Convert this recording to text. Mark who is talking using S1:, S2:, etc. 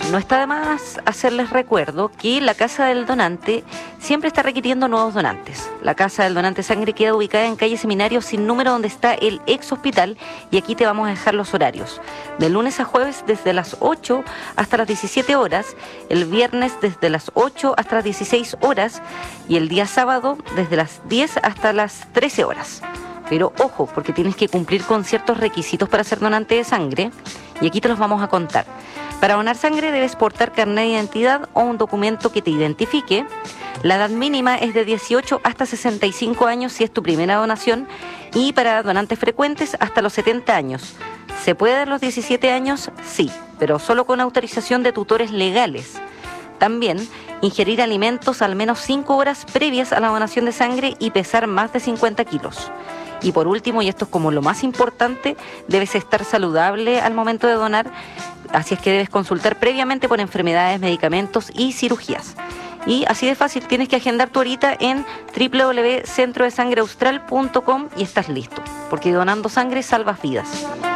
S1: no está de más hacerles recuerdo que la Casa del Donante siempre está requiriendo nuevos donantes. La Casa del Donante Sangre queda ubicada en calle Seminario sin número, donde está el ex hospital, y aquí te vamos a dejar los horarios. De lunes a jueves desde las 8 hasta las 17 horas, el viernes desde las 8 hasta las 16 horas y el día sábado desde las 10 hasta las 13 horas. Pero ojo, porque tienes que cumplir con ciertos requisitos para ser donante de sangre, y aquí te los vamos a contar. Para donar sangre debes portar carnet de identidad o un documento que te identifique. La edad mínima es de 18 hasta 65 años si es tu primera donación, y para donantes frecuentes hasta los 70 años. ¿Se puede dar los 17 años? Sí, pero solo con autorización de tutores legales. También, ingerir alimentos al menos 5 horas previas a la donación de sangre y pesar más de 50 kilos. Y por último, y esto es como lo más importante, debes estar saludable al momento de donar, así es que debes consultar previamente por enfermedades, medicamentos y cirugías. Y así de fácil, tienes que agendar tu horita en www.centrodesangreaustral.com y estás listo, porque donando sangre salvas vidas.